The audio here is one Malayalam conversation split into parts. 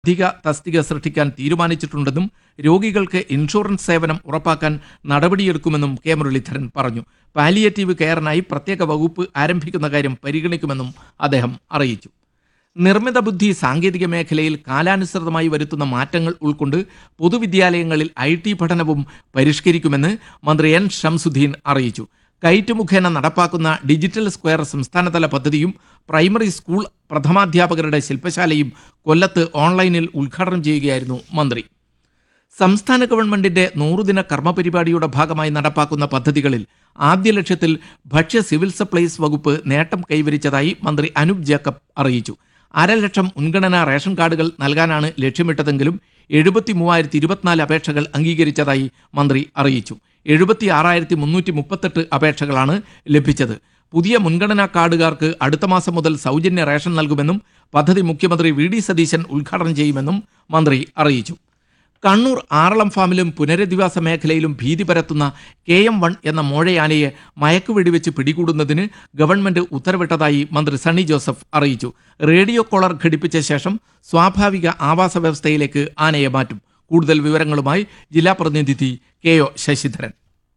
അധിക തസ്തിക സൃഷ്ടിക്കാൻ തീരുമാനിച്ചിട്ടുണ്ടെന്നും രോഗികൾക്ക് ഇൻഷുറൻസ് സേവനം ഉറപ്പാക്കാൻ നടപടിയെടുക്കുമെന്നും കെ മുരളീധരൻ പറഞ്ഞു. പാലിയേറ്റീവ് കെയറിനായി പ്രത്യേക വകുപ്പ് ആരംഭിക്കുന്ന കാര്യം പരിഗണിക്കുമെന്നും അദ്ദേഹം അറിയിച്ചു. നിർമ്മിത ബുദ്ധി സാങ്കേതിക മേഖലയിൽ കാലാനുസൃതമായി വരുത്തുന്ന മാറ്റങ്ങൾ ഉൾക്കൊണ്ട് പൊതുവിദ്യാലയങ്ങളിൽ IT പഠനവും പരിഷ്കരിക്കുമെന്ന് മന്ത്രി N. ഷംസുദ്ദീൻ അറിയിച്ചു. കൈറ്റ് മുഖേന നടപ്പാക്കുന്ന ഡിജിറ്റൽ സ്ക്വയർ സംസ്ഥാനതല പദ്ധതിയും പ്രൈമറി സ്കൂൾ പ്രഥമാധ്യാപകരുടെ ശില്പശാലയും കൊല്ലത്ത് ഓൺലൈനിൽ ഉദ്ഘാടനം ചെയ്യുകയായിരുന്നു മന്ത്രി. സംസ്ഥാന ഗവൺമെന്റിന്റെ 100-ദിന കർമ്മപരിപാടിയുടെ ഭാഗമായി നടപ്പാക്കുന്ന പദ്ധതികളിൽ ആദ്യ ലക്ഷ്യത്തിൽ ഭക്ഷ്യ സിവിൽ സപ്ലൈസ് വകുപ്പ് നേട്ടം കൈവരിച്ചതായി മന്ത്രി അനൂപ് ജേക്കബ് അറിയിച്ചു. 1.5 ലക്ഷം മുൻഗണനാ റേഷൻ കാർഡുകൾ നൽകാനാണ് ലക്ഷ്യമിട്ടതെങ്കിലും 73,024 അപേക്ഷകൾ അംഗീകരിച്ചതായി മന്ത്രി അറിയിച്ചു. 76,338 അപേക്ഷകളാണ് ലഭിച്ചത്. പുതിയ മുൻഗണനാ കാർഡുകാർക്ക് അടുത്ത മാസം മുതൽ സൗജന്യ റേഷൻ നൽകുമെന്നും പദ്ധതി മുഖ്യമന്ത്രി VD സതീശൻ ഉദ്ഘാടനം ചെയ്യുമെന്നും മന്ത്രി അറിയിച്ചു. കണ്ണൂർ ആറളം ഫാമിലും പുനരധിവാസ മേഖലയിലും ഭീതി പരത്തുന്ന KM1 എന്ന മോഴയാനയെ മയക്കുവെടിവെച്ച് പിടികൂടുന്നതിന് ഗവൺമെന്റ് ഉത്തരവിട്ടതായി മന്ത്രി സണ്ണി ജോസഫ് അറിയിച്ചു. റേഡിയോ കോളർ ഘടിപ്പിച്ച ശേഷം സ്വാഭാവിക ആവാസ വ്യവസ്ഥയിലേക്ക് ആനയെ മാറ്റും. കൂടുതൽ വിവരങ്ങളുമായി ജില്ലാ പ്രതിനിധി KO ശശിധരൻ.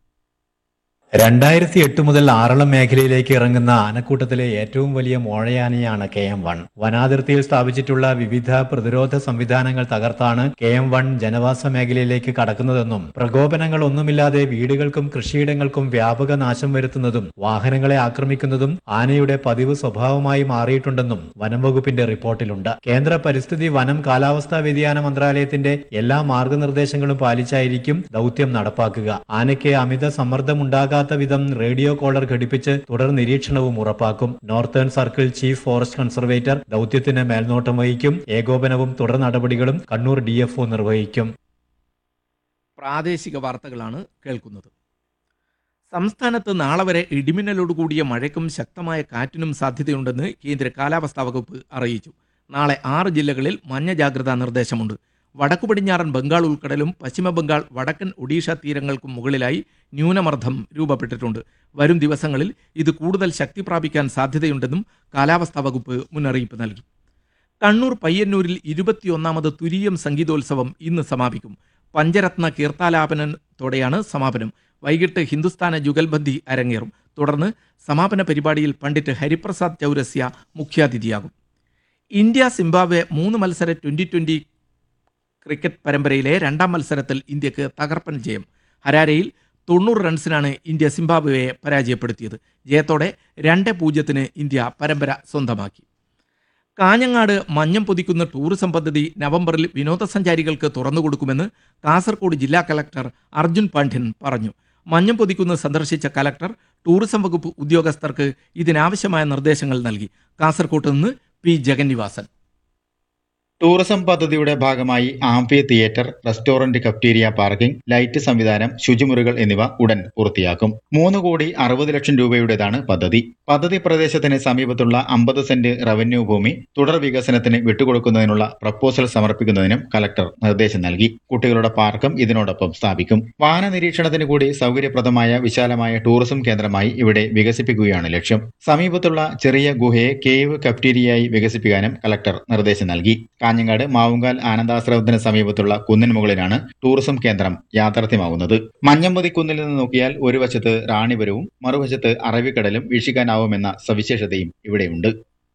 2008 മുതൽ ആറളം മേഖലയിലേക്ക് ഇറങ്ങുന്ന ആനക്കൂട്ടത്തിലെ ഏറ്റവും വലിയ മോഴയാനയാണ് KM1. വനാതിർത്തിയിൽ സ്ഥാപിച്ചിട്ടുള്ള വിവിധ പ്രതിരോധ സംവിധാനങ്ങൾ തകർത്താണ് KM1 ജനവാസ മേഖലയിലേക്ക് കടക്കുന്നതെന്നും പ്രകോപനങ്ങൾ ഒന്നുമില്ലാതെ വീടുകൾക്കും കൃഷിയിടങ്ങൾക്കും വ്യാപക നാശം വരുത്തുന്നതും വാഹനങ്ങളെ ആക്രമിക്കുന്നതും ആനയുടെ പതിവ് സ്വഭാവമായി മാറിയിട്ടുണ്ടെന്നും വനം വകുപ്പിന്റെ റിപ്പോർട്ടിലുണ്ട്. കേന്ദ്ര പരിസ്ഥിതി വനം കാലാവസ്ഥാ വ്യതിയാന മന്ത്രാലയത്തിന്റെ എല്ലാ മാർഗനിർദ്ദേശങ്ങളും പാലിച്ചായിരിക്കും ദൌത്യം നടപ്പാക്കുക. ആനയ്ക്ക് അമിത സമ്മർദ്ദമുണ്ടാകാത്ത വിധം റേഡിയോ കോളർ ഘടിപ്പിച്ച് തുടർ നിരീക്ഷണവും ഉറപ്പാക്കും. Northern circle chief forest conservator ദൌത്യത്തിന് മേൽനോട്ടം വഹിക്കും. ഏകോപനവും തുടർ നടപടികളും കണ്ണൂർ DFO നിർവഹിക്കും. പ്രാദേശിക വാർത്തകളാണ് കേൾക്കുന്നത്. സംസ്ഥാനത്ത് നാളെ വരെ ഇടിമിന്നലോടുകൂടിയ മഴയ്ക്കും ശക്തമായ കാറ്റിനും സാധ്യതയുണ്ടെന്ന് കേന്ദ്ര കാലാവസ്ഥാ വകുപ്പ് അറിയിച്ചു. നാളെ 6 ജില്ലകളിൽ മഞ്ഞ ജാഗ്രതാ നിർദ്ദേശമുണ്ട്. വടക്കു പടിഞ്ഞാറൻ ബംഗാൾ ഉൾക്കടലും പശ്ചിമ ബംഗാൾ വടക്കൻ ഒഡീഷ തീരങ്ങൾക്കും മുകളിലായി ന്യൂനമർദ്ദം രൂപപ്പെട്ടിട്ടുണ്ട്. വരും ദിവസങ്ങളിൽ ഇത് കൂടുതൽ ശക്തി പ്രാപിക്കാൻ സാധ്യതയുണ്ടെന്നും കാലാവസ്ഥാ വകുപ്പ് മുന്നറിയിപ്പ് നൽകി. കണ്ണൂർ പയ്യന്നൂരിൽ 21ാമത് തുരീയം സംഗീതോത്സവം ഇന്ന് സമാപിക്കും. പഞ്ചരത്ന കീർത്താലാപനത്തോടെയാണ് സമാപനം. വൈകിട്ട് ഹിന്ദുസ്ഥാന ജുഗൽബന്ദി അരങ്ങേറും. തുടർന്ന് സമാപന പരിപാടിയിൽ പണ്ഡിറ്റ് ഹരിപ്രസാദ് ചൗരസ്യ മുഖ്യാതിഥിയാകും. ഇന്ത്യ സിംബാബ്വെ 3 മത്സര T20 ക്രിക്കറ്റ് പരമ്പരയിലെ 2ാം മത്സരത്തിൽ ഇന്ത്യക്ക് തകർപ്പൻ ജയം. ഹരാരെയിൽ 90 റൺസിനാണ് ഇന്ത്യ സിംബാബ്വെയെ പരാജയപ്പെടുത്തിയത്. ജയത്തോടെ 2-0 ഇന്ത്യ പരമ്പര സ്വന്തമാക്കി. കാഞ്ഞങ്ങാട് മഞ്ഞം പൊതിക്കുന്ന ടൂറിസം പദ്ധതി നവംബറിൽ വിനോദസഞ്ചാരികൾക്ക് തുറന്നുകൊടുക്കുമെന്ന് കാസർഗോഡ് ജില്ലാ കളക്ടർ അർജുൻ പാണ്ഡ്യൻ പറഞ്ഞു. മഞ്ഞം പൊതിക്കുന്ന് സന്ദർശിച്ച കളക്ടർ ടൂറിസം വകുപ്പ് ഉദ്യോഗസ്ഥർക്ക് ഇതിനാവശ്യമായ നിർദ്ദേശങ്ങൾ നൽകി. കാസർഗോഡ് നിന്ന് P. ജഗന്നിവാസൻ. ടൂറിസം പദ്ധതിയുടെ ഭാഗമായി amphi theatre, restaurant, cafeteria, parking, light സംവിധാനം, ശുചിമുറികൾ എന്നിവ ഉടൻ പൂർത്തിയാക്കും. 3,60,00,000 രൂപയുടേതാണ് പദ്ധതി. പദ്ധതി പ്രദേശത്തിന് സമീപത്തുള്ള 50 സെന്റ് റവന്യൂ ഭൂമി തുടർ വികസനത്തിന് വിട്ടുകൊടുക്കുന്നതിനുള്ള പ്രപ്പോസൽ സമർപ്പിക്കുന്നതിനും കലക്ടർ നിർദ്ദേശം നൽകി. കുട്ടികളുടെ പാർക്കും ഇതിനോടൊപ്പം സ്ഥാപിക്കും. വാഹന നിരീക്ഷണത്തിന് കൂടി സൗകര്യപ്രദമായ വിശാലമായ ടൂറിസം കേന്ദ്രമായി ഇവിടെ വികസിപ്പിക്കുകയാണ് ലക്ഷ്യം. സമീപത്തുള്ള ചെറിയ ഗുഹയെ കേവ് കഫ്റ്റീരിയയായി വികസിപ്പിക്കാനും കലക്ടർ നിർദ്ദേശം നൽകി. കാഞ്ഞങ്ങാട് മാവുങ്കാൽ ആനന്ദാശ്രമത്തിന് സമീപത്തുള്ള കുന്നിന് മുകളിലാണ് ടൂറിസം കേന്ദ്രം യാഥാർത്ഥ്യമാകുന്നത്. മഞ്ഞംപൊതി കുന്നിൽ നിന്ന് നോക്കിയാൽ ഒരു വശത്ത് റാണിപുരവും മറുവശത്ത് അറബിക്കടലും വീക്ഷിക്കാനാവുമെന്ന സവിശേഷതയും ഇവിടെയുണ്ട്.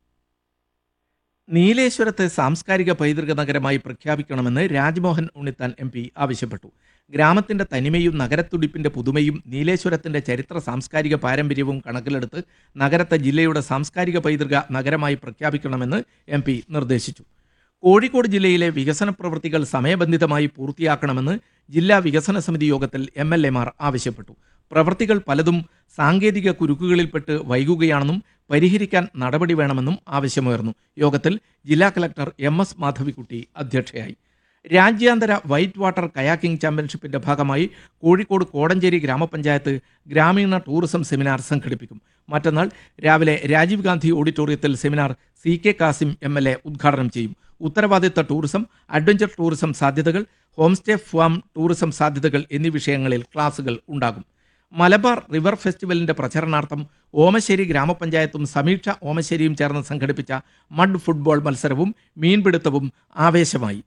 നീലേശ്വരത്തെ സാംസ്കാരിക പൈതൃക നഗരമായി പ്രഖ്യാപിക്കണമെന്ന് രാജ്മോഹൻ ഉണ്ണിത്താൻ MP ആവശ്യപ്പെട്ടു. ഗ്രാമത്തിന്റെ തനിമയും നഗരത്തുടിപ്പിന്റെ പുതുമയും നീലേശ്വരത്തിന്റെ ചരിത്ര സാംസ്കാരിക പാരമ്പര്യവും കണക്കിലെടുത്ത് നഗരത്തെ ജില്ലയുടെ സാംസ്കാരിക പൈതൃക നഗരമായി പ്രഖ്യാപിക്കണമെന്ന് MP നിർദ്ദേശിച്ചു. കോഴിക്കോട് ജില്ലയിലെ വികസന പ്രവൃത്തികൾ സമയബന്ധിതമായി പൂർത്തിയാക്കണമെന്ന് ജില്ലാ വികസന സമിതി യോഗത്തിൽ MLA മാർ ആവശ്യപ്പെട്ടു. പ്രവൃത്തികൾ പലതും സാങ്കേതിക കുരുക്കുകളിൽപ്പെട്ട് വൈകുകയാണെന്നും പരിഹരിക്കാൻ നടപടി വേണമെന്നും ആവശ്യമുയർന്നു. യോഗത്തിൽ ജില്ലാ കളക്ടർ MS മാധവിക്കുട്ടി അധ്യക്ഷയായി. രാജ്യാന്തര വൈറ്റ് വാട്ടർ കയാക്കിംഗ് ചാമ്പ്യൻഷിപ്പിന്റെ ഭാഗമായി കോഴിക്കോട് കോടഞ്ചേരി ഗ്രാമപഞ്ചായത്ത് ഗ്രാമീണ ടൂറിസം സെമിനാർ സംഘടിപ്പിക്കും. മറ്റന്നാൾ രാവിലെ രാജീവ് ഗാന്ധി ഓഡിറ്റോറിയത്തിൽ സെമിനാർ CK കാസിം MLA ഉദ്ഘാടനം ചെയ്യും. ഉത്തരവാദിത്ത ടൂറിസം, അഡ്വഞ്ചർ ടൂറിസം സാധ്യതകൾ, ഹോംസ്റ്റേ ഫാം ടൂറിസം സാധ്യതകൾ എന്നീ വിഷയങ്ങളിൽ ക്ലാസുകൾ ഉണ്ടാകും. മലബാർ റിവർ ഫെസ്റ്റിവലിന്റെ പ്രചരണാർത്ഥം ഓമശ്ശേരി ഗ്രാമപഞ്ചായത്തും സമീക്ഷ ഓമശ്ശേരിയും ചേർന്ന് സംഘടിപ്പിച്ച മഡ് ഫുട്ബോൾ മത്സരവും മീൻപിടുത്തവും ആവേശമായി.